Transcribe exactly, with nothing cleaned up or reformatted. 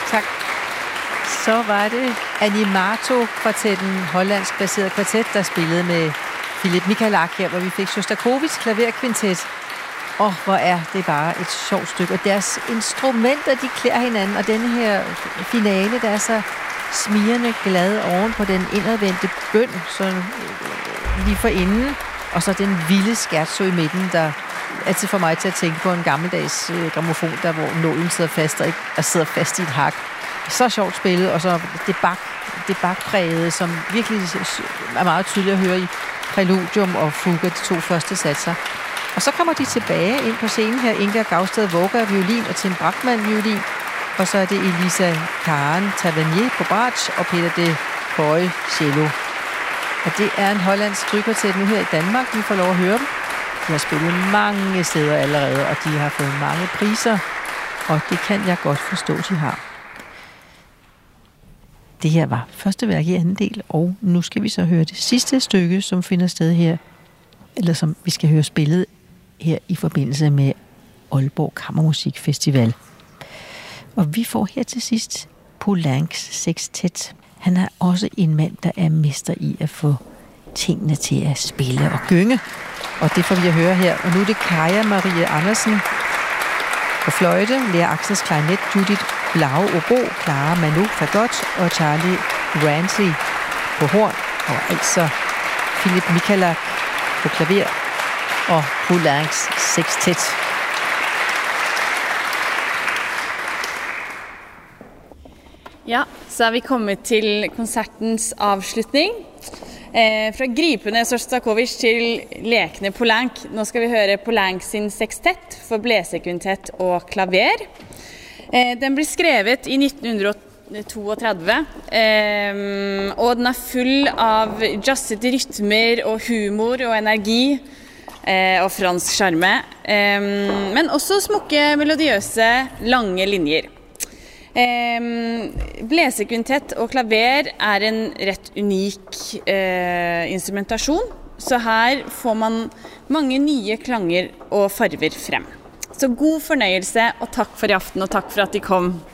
tak. Så var det Animato-kvartetten, hollandsk baseret kvartet, der spillede med Philip Michalak her, hvor vi fik Sjostakovitj klaverkvintet. Og hvor er det bare et sjovt stykke. Og deres instrumenter, de klæder hinanden. Og denne her finale, der er så smirrende glad oven på den indadvendte bøn, så lige for inden. Og så den vilde scherzo i midten, der altid får mig til at tænke på en gammeldags øh, gramofon, der hvor nålen sidder fast og, ikke, og sidder fast i et hak. Så sjovt spillet, og så det bak, det bakprægede, som virkelig er meget tydeligt at høre i Præludium og Fuga, de to første satser. Og så kommer de tilbage ind på scenen her, Inga Gausted Våga violin og Tim Brackmann violin, og så er det Elisa Karen Tavernier på bratsch og Peter de Høje cello. Og det er en hollandsk strygekvartet nu her i Danmark, vi får lov at høre dem. De har spillet mange steder allerede, og de har fået mange priser, og det kan jeg godt forstå, de har. Det her var første værk i anden del, og nu skal vi så høre det sidste stykke, som finder sted her, eller som vi skal høre spillet her i forbindelse med Aalborg Kammermusikfestival. Og vi får her til sidst Poulencs sextet. Han er også en mand, der er mester i at få tingene til at spille og gynge. Og det får vi at høre her. Og nu er det Kaja Marie Andersen på fløjte, Lea Axels klarinet, Judith Blau obo, Clara Manu fagott og Charlie Ramsey på horn. Og altså Philip Michalak på klaver og Poulencs sextet. Ja, så er vi kommet til konsertens avslutning. Eh, fra gripende Sjostakovitj til lekende Poulenc. Nå skal vi høre Poulenc sin sextet for blæsekvintet og klaver. Eh, den ble skrevet i nitten trettito, eh, og den er full av jazzete rytmer og humor og energi eh, og fransk charme, eh, men også smukke, melodiøse, lange linjer. Eh, blæsekvintet og klaver er en rett unik eh, instrumentasjon, så her får man mange nye klanger og farver frem. Så god fornøyelse, og takk for i aften, og takk for at de kom.